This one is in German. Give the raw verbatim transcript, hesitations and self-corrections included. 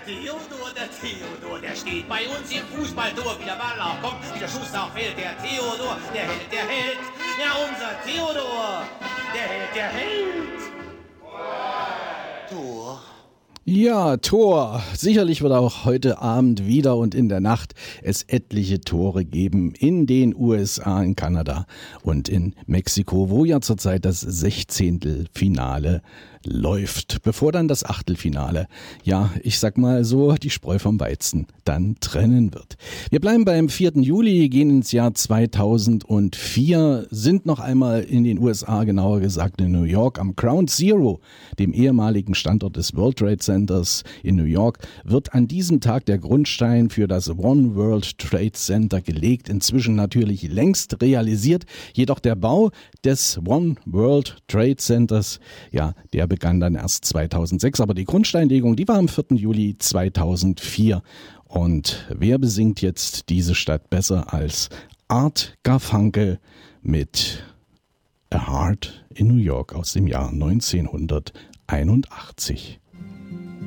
Theodor, der Theodor, der steht bei uns im Fußballtor. Wie der Ball auch kommt, wie der Schuss auch fällt. Der Theodor, der Held, der Held. Ja, unser Theodor, der Held, der Held. Tor. Ja, Tor. Sicherlich wird auch heute Abend wieder und in der Nacht es etliche Tore geben in den U S A, in Kanada und in Mexiko, wo ja zurzeit das Sechzehntelfinale läuft, bevor dann das Achtelfinale, ja, ich sag mal so, die Spreu vom Weizen dann trennen wird. Wir bleiben beim vierten Juli, gehen ins Jahr zweitausendvier, sind noch einmal in den U S A, genauer gesagt in New York, am Ground Zero, dem ehemaligen Standort des World Trade Centers in New York, wird an diesem Tag der Grundstein für das One World Trade Center gelegt, inzwischen natürlich längst realisiert, jedoch der Bau des One World Trade Centers, ja, der begann dann erst zweitausendsechs, aber die Grundsteinlegung, die war am vierten Juli zweitausendvier. Und wer besingt jetzt diese Stadt besser als Art Garfunkel mit A Heart in New York aus dem Jahr neunzehnhunderteinundachtzig?